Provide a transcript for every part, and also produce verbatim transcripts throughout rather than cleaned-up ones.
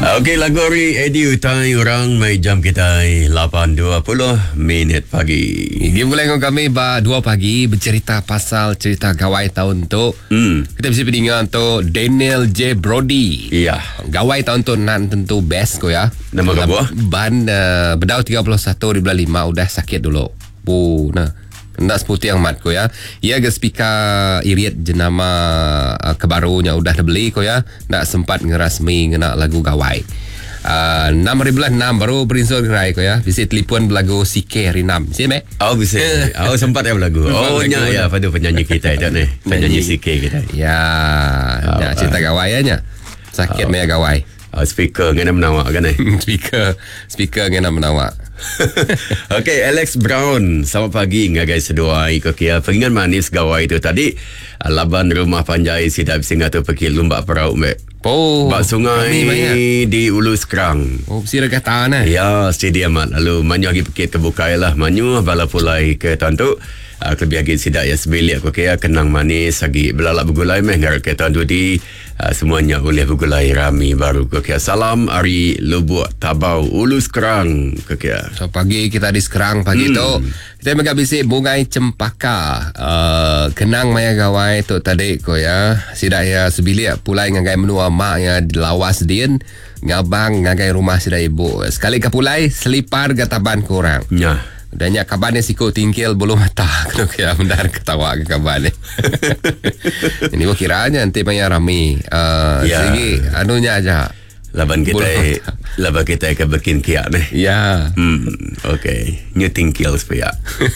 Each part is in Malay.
Okey, lagu hari Eddie utai orang mai jam kita lapan dua puluh minit pagi. Dia mulai dengan kami ba dua pagi bercerita pasal cerita gawai tahun tu. Hmm. Kita bisa pendengar tu Daniel J Brody. Iya. Gawai tahun tu nan tentu best ko ya. Nama kau? Ban uh, bedau tiga puluh satu di bulan lima udah sakit dulu. Bu nah. Ndak seputi yang mat ko ya. Ia ke speaker iriat jenama uh, kebarunya udah dibeli ko ya. Ndak sempat ngerasmi ngena lagu gawai. Uh, enam hari bulan enam baru berinsur gerai ko ya. Bisa telefon lagu C K hari enam. Si me? Oh bisa. Oh sempat ya lagu. Oh nya ya pada penyanyi kita itu nih. Penyanyi C K kita. Ya, oh, ya cerita uh, gawai nya. Sakit oh. me gawai. Oh, speaker ngena menawak kan eh. speaker speaker ngena menawak. Okey, Alex Brown. Selamat pagi ngagai sedua ikut kia. Peringan manis gawai itu tadi. Laban rumah Panjai sidap singa tu pergi lumba perahu mek. Oh, bak sungai di Ulu Sekerang. Oh, sira kata nah. Ya, stadium mat. Lalu manyu lagi pergi kebukai lah. Manyu bala pulai ke tantu. Uh, lebih lagi sidak ya sebelik aku kaya kenang manis lagi belalak bergulai meh ngarak ke tahun tu di uh, semuanya boleh bergulai rami baru aku kaya. Salam Ari Lubuk Tabau Ulu Sekerang aku kaya. So pagi kita di Sekerang pagi hmm. tu kita megak bisik bungai cempaka uh, kenang maya gawai tu tadi ko ya sidak ya sebelik pulai ngagai menua mak ya lawas din ngabang ngagai rumah sidak ibu sekali ke pulai selipar gataban kurang. Ya. Dan ya kabarnya siko tingkil bulu mata kena kaya mendar ketawa ke kabarnya. Ini gua kiranya nanti banyak rami. Uh, ya. Segi anunya aja. Laban kita laban kita ke bikin kiak nih. Ya. Hmm, okey. Nya tingkil supaya.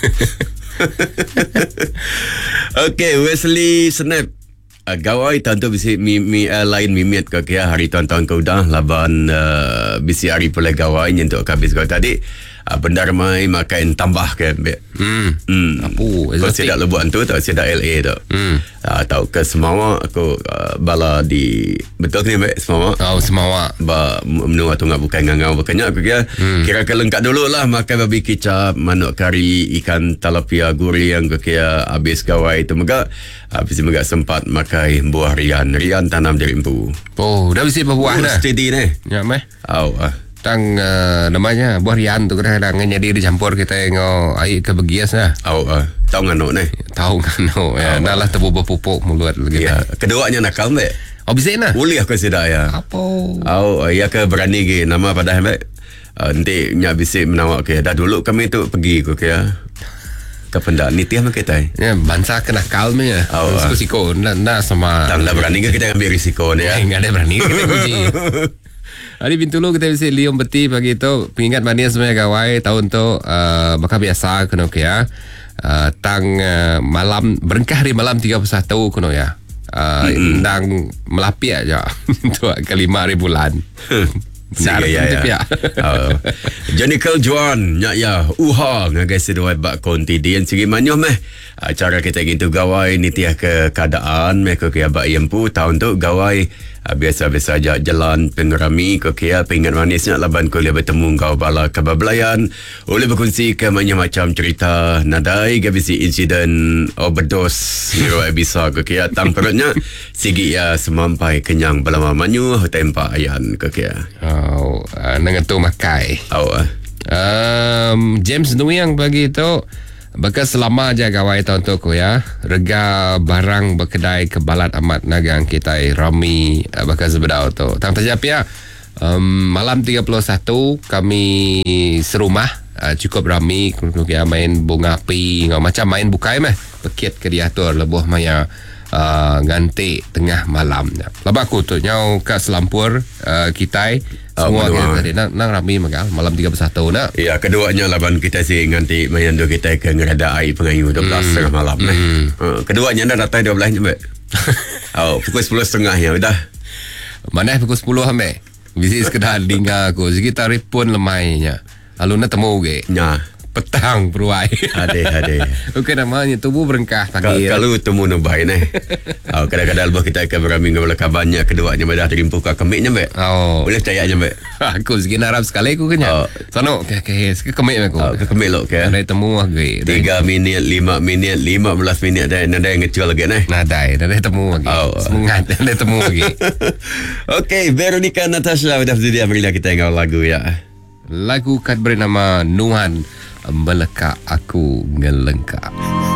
Okey, Wesley Snap. Uh, gawai tentu bisi mi, mi uh, lain mimit ke kia hari tahun-tahun kau dah laban uh, bisi hari pula gawai nyentuk habis kau tadi uh, benda ramai makan tambah ke hmm hmm apa kau tidak lebuan tu tak tidak L A tu hmm uh, tahu ke Semawa aku uh, bala di betul ni mbak Semawa oh Semawa ba menua tu ngak bukan ngangau bukannya aku kira hmm. kira ke lengkap dulu lah makan babi kicap manuk kari ikan talapia gurih yang kira habis gawai tu mega habis mega sempat makan buah rian rian tanam dari empu. Oh dah bisa buah dah steady ni ya meh oh ah tang uh, namanya buah rian tu kadang-kadang jadi dicampur kita ngo air ke begias lah. Oh ah tahu ngano ni tahu ngano ya dah lah tebu berpupuk mulut lagi ya keduanya nakal mbak oh bisa nak boleh aku sedak ya apa oh ya ke berani ke nama pada mbak uh, nanti nya bisa menawak ke dah dulu kami tu pergi ke ya ke pendak ni tiap kita ya bangsa kena kalme ya oh, risiko nak nak sama tak ada berani ke kita ambil risiko ni ya enggak ada berani kita kunci. Hari pintu lu kita bisa lium beti pagi tu pengingat manis semuanya gawai tahun tu uh, bakal biasa kena ke ya uh, tang uh, malam berengkah hari malam tiga puluh satu kena ya uh, mm-hmm. Nang melapi aja tu kelima hari bulan. Benar ya ya. Oh. Jenikel Juan nya ya uha ngagai sedoi bak konti dian sigi manyoh meh acara kita gitu gawai ni tiah ke keadaan meh ke kia bak yempu tahun tu gawai biasa-biasa aja jalan pengerami ke kia pengingat manisnya laban kuliah bertemu kau bala kebablayan oleh berkongsi ke macam cerita nadai gabisi insiden overdose hero bisa ke kia tang perutnya sigi ya semampai kenyang belama manyu tempa ayan ke kia. Oh, uh, dengan tu makai. Oh. Um, James Nuyang bagi tu bakal selama aja gawai tahun tu ko ya. Rega barang berkedai kebalat amat nagang kita rami uh, bakal sebedau tu. Tang tajap ya. Um, malam tiga puluh satu kami serumah uh, cukup rami ya main bunga api macam main bukai mah. Pekit ke dia tu lebuh maya uh, ganti tengah malam. Lepas aku tu nyau ke selampur uh, kita semua oh, kita tadi nang, nang rami magal malam tiga puluh satu nak. Ya, keduanya laban kita si nganti main tu kita ke ngerada air pengayu dua belas hmm. tengah malam hmm. eh. Uh, keduanya dah datang dua belas jam. Oh, pukul sepuluh setengah ya udah. Mana pukul sepuluh ambe. Bisi sekedar dingga aku. Sekitar pun lemainya. Lalu nak temu ke. Ya. petang peruai. Ade ade. Bukan namanya tubuh berengkah Ka- pagi. Kalau temu nubai ni. Oh, kadang-kadang lebih kita akan beraming ngolak banyak keduanya dah terimpuh ka kemiknya mbak. Oh. Boleh percaya je mbak. Aku segi Arab sekali aku kenya. Oh. Sono ke ke ke kemik aku. Oh, ke kemik lok ke. Ada temu lagi. Tiga minit, lima minit, lima belas minit dah nada yang ngecil lagi ni. Nadai, ada temu lagi. Oh. Semangat ada temu lagi. Okey, Veronica Natasha sudah bersedia berilah kita dengar lagu ya. Lagu kat bernama Nuhan Meleka Aku Ngelengkap.